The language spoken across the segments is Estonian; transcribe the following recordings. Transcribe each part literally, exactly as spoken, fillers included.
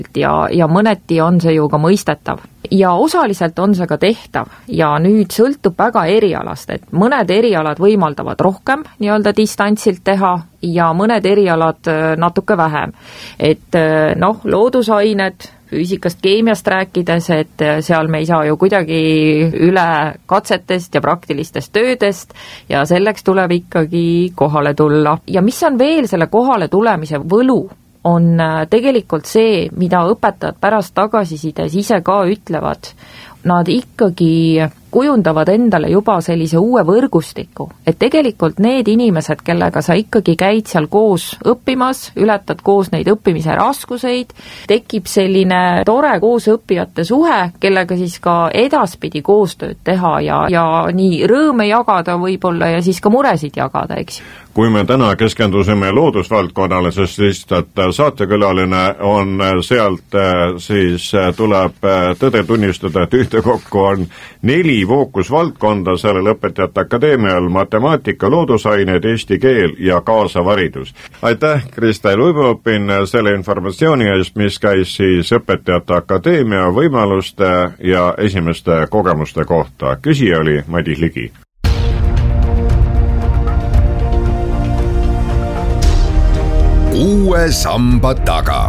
ja, ja mõneti on see ju ka mõistetav. Ja osaliselt on see ka tehtav ja nüüd sõltub väga erialast, et mõned erialad võimaldavad rohkem nii-öelda distantsilt teha ja mõned erialad natuke vähem. Et noh, loodusained, füüsikast, keemiast rääkides, et seal me ei saa ju kuidagi üle katsetest ja praktilistest töödest ja selleks tuleb ikkagi kohale tulla. Ja mis on veel selle kohale tulemise võlu? On tegelikult see, mida õpetajad pärast tagasisides ise ka ütlevad. Nad ikkagi kujundavad endale juba sellise uue võrgustiku, et tegelikult need inimesed, kellega sa ikkagi käid seal koos õppimas, ületad koos neid õppimise raskuseid, tekib selline tore koos õppijate suhe, kellega siis ka edaspidi koostööd teha ja, ja nii rõõme jagada võib-olla ja siis ka muresid jagada, eks. Kui me täna keskendusime loodusvaldkonnale, sest lihtsalt saatekülaline on sealt, siis tuleb tõde tunnistada, et ühtekokku on neli fookusvaldkonda sellel õpetajate akadeemial: matemaatika, loodusained, eesti keel ja kaasav haridus. Aitäh, Kristel Uibo-Õpin, selle informatsiooni eest, mis käis siis õpetajate akadeemia võimaluste ja esimeste kogemuste kohta. Küsija oli Madis Ligi. Uue samba taga.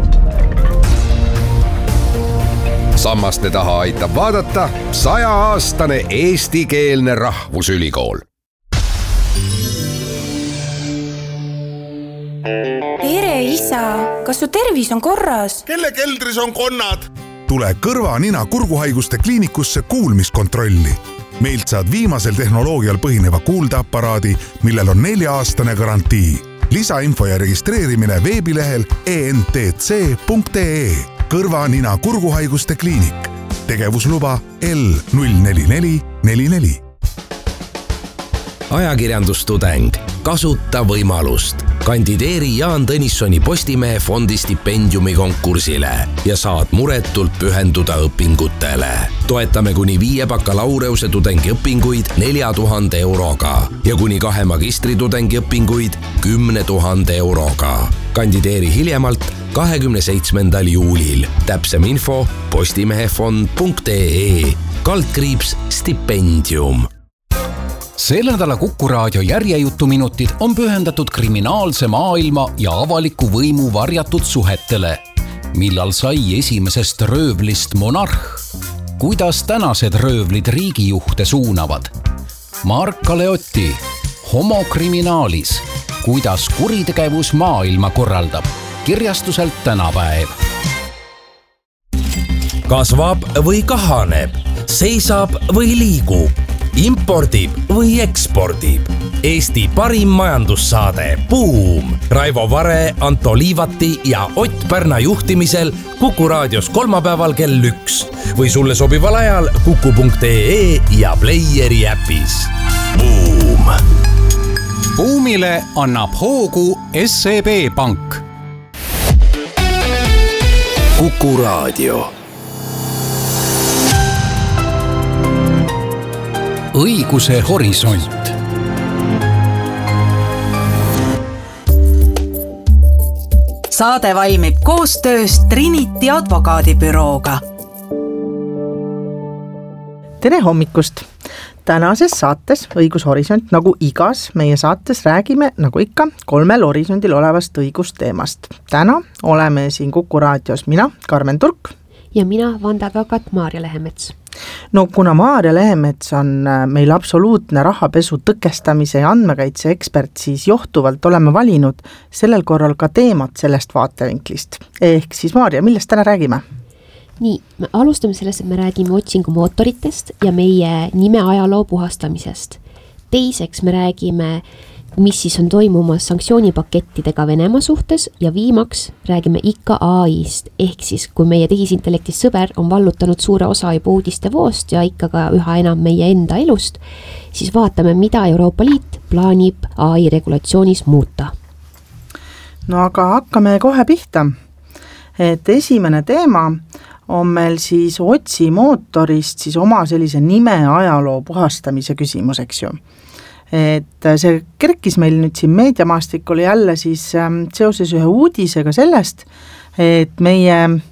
Sammaste taha aitab vaadata sajaaastane eestikeelne rahvusülikool. Tere, isa! Kas su tervis on korras? Kelle keldris on konnad? Tule kõrva, nina, kurguhaiguste kliinikusse kuulmiskontrolli. Meilt saad viimasel tehnoloogial põhineva kuuldeaparaadi, millel on nelja-aastane garantii. Lisainfo ja registreerimine veebilehel e n t c punkt e e. Kõrva, nina, kurguhaiguste kliinik. Tegevusluba L null neli neli neli neli. Ajakirjandustudeng. Kasuta võimalust. Kandideeri Jaan Tõnissoni Postimehe fondi stipendiumi konkursile ja saad muretult pühenduda õpingutele. Toetame kuni viie bakalaureuse tudengiõpinguid nelja tuhande euroga ja kuni kahe magistritudengi õpinguid kümne tuhande euroga. Kandideeri hiljemalt kahekümne seitsmendal juulil. Täpsem info postimehefond punkt e e. Kaldkriips stipendium. Selle nädala Kuku Raadio järjejutuminutid on pühendatud kriminaalse maailma ja avaliku võimu varjatud suhetele. Millal sai esimesest röövlist monarh? Kuidas tänased röövlid riigijuhte suunavad? Mark Kaleotti, Homokriminaalis. Kuidas kuritegevus maailma korraldab? Kirjastuselt Tänapäev. Kasvab või kahaneb? Seisab või liigub? Impordib või ekspordib? Eesti parim majandussaade Buum. Raivo Vare, Anto Liivati ja Ott Pärna juhtimisel Kuku Raadios kolmapäeval kell üks või sulle sobival ajal kuku punkt e e ja Playeri äpis. Buum. Buumile annab hoogu S E B Pank. Kuku Raadio. Õiguse horisont. Saade valmib koostöös Trinity advokaadibürooga. Tere hommikust! Tänases saates Õigushorisont, nagu igas meie saates räägime, nagu ikka, kolmel horisondil olevast õigusteemast. Täna oleme siin Kuku Raadios mina, Karmen Turk. Ja mina, vandeadvokaat Maarja Lehemets. No kuna Maarja Lehemets on meil absoluutne rahapesu tõkestamise ja andmekaitse ekspert, siis johtuvalt oleme valinud sellel korral ka teemat sellest vaatevinklist. Ehk siis Maarja, millest täna räägime? Nii, me alustame sellest, et me räägime otsingumootoritest ja meie nime ajaloo puhastamisest. Teiseks me räägime, mis siis on toimumas sanktsioonipakettidega Venemaa suhtes ja viimaks räägime ikka A I-st, ehk siis kui meie tehisintellektist sõber on vallutanud suure osa juba uudiste voost ja ikka ka üha enam meie enda elust, siis vaatame, mida Euroopa Liit plaanib A I regulatsioonis muuta. No aga hakkame kohe pihta. Et esimene teema on meil siis otsimootorist siis oma sellise nime ajaloo puhastamise küsimuseks ju. Et see kerkis meil nüüd siin meediamaastikul jälle siis seoses ühe uudisega sellest, et meie